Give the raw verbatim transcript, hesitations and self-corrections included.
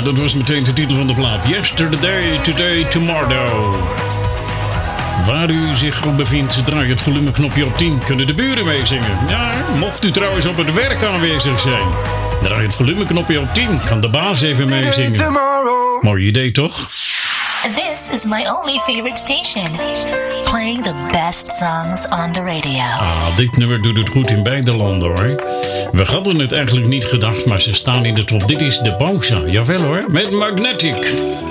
dat was meteen de titel van de plaat. Yesterday, Today, Tomorrow. Waar u zich op bevindt, draai het volumeknopje op tien. Kunnen de buren meezingen? Ja, mocht u trouwens op het werk aanwezig zijn. Draai het volumeknopje op tien. Kan de baas even meezingen. Mooi idee, toch? This is my only favorite station. Playing the best songs on the radio. Ah, dit nummer doet het goed in beide landen, hoor. We hadden het eigenlijk niet gedacht, maar ze staan in de top. Dit is de Bosa. Jawel hoor, met Magnetic.